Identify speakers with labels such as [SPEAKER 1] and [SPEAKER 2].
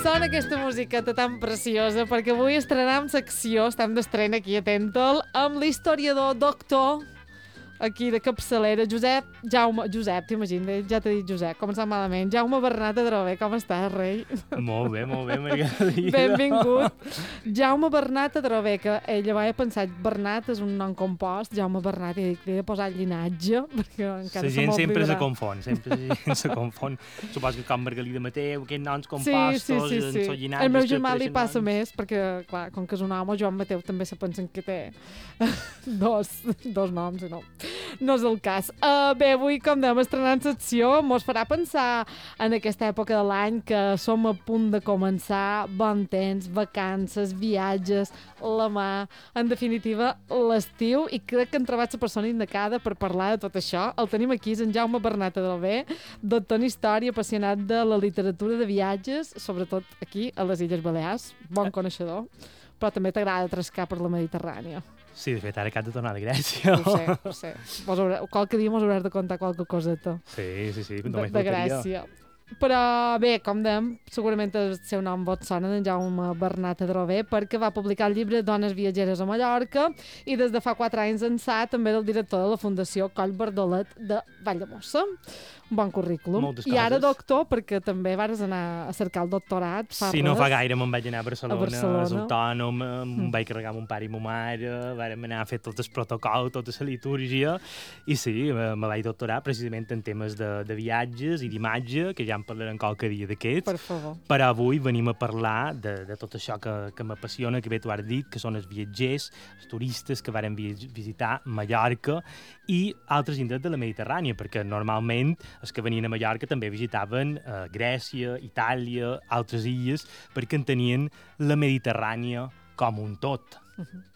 [SPEAKER 1] sona aquesta musiqueta tan preciosa, perquè avui estrenem secció, estem d'estrena aquí a Tental, amb l'historiador doctor, aquí de capçalera, Josep, t'imagines? Ja t'he dit Josep, començant malament. Jaume Bernat Adrover, com estàs, rei?
[SPEAKER 2] Molt bé, Margarida.
[SPEAKER 1] Benvingut. Jaume Bernat Adrover, que ella va pensar, Bernat és un nom compost, Jaume Bernat, i dic, li he de posar llinatge, perquè encara
[SPEAKER 2] la gent sempre se confon, Suposo que com Margarida Mateu, aquests noms compostos,
[SPEAKER 1] sí.
[SPEAKER 2] llinatges...
[SPEAKER 1] El meu germà li passa més, perquè, clar, com que és un home, Joan Mateu també se pensen que té dos noms, no és el cas. Bé, avui, com dèiem, estrenant secció, mos farà pensar en aquesta època de l'any que som a punt de començar, bon temps, vacances, viatges, la mà, en definitiva, l'estiu, i crec que hem trobat la persona indicada per parlar de tot això. El tenim aquí, és en Jaume Bernat Adrover, doctor en història, apassionat de la literatura de viatges, sobretot aquí, a les Illes Balears, bon coneixedor, però també t'agrada trascar per la Mediterrània.
[SPEAKER 2] Sí, de fet, ara cap de tornar de Grècia.
[SPEAKER 1] Ho sé. Qualque dia mos hauràs de contar qualque coseta.
[SPEAKER 2] Sí.
[SPEAKER 1] De Grècia. Però bé, com dèiem, segurament el seu nom vos sona d'en Jaume Bernat Adrover, perquè va publicar el llibre Dones viatgeres a Mallorca i des de fa 4 anys ençà també del director de la Fundació Coll Bardolet de Valldemossa. Un bon currículum.
[SPEAKER 2] Moltes coses.
[SPEAKER 1] I ara doctor, perquè també vas anar a cercar el doctorat fa
[SPEAKER 2] Sí, no fa gaire me'n vaig anar a Barcelona. És autònom, em vaig carregar amb un pare i ma mare, vàrem anar a fer tot el protocol, tota la litúrgia, i sí, me vaig doctorar precisament en temes de viatges i d'imatge, que ja en parlarem qualque dia d'aquests.
[SPEAKER 1] Per favor.
[SPEAKER 2] Però avui venim a parlar de tot això que m'apassiona, que bé t'ho has dit, que són els viatgers, els turistes que varen visitar Mallorca i altres indrets de la Mediterrània, perquè normalment els que venien a Mallorca també visitaven Grècia, Itàlia, altres illes, perquè entenien la Mediterrània com un tot.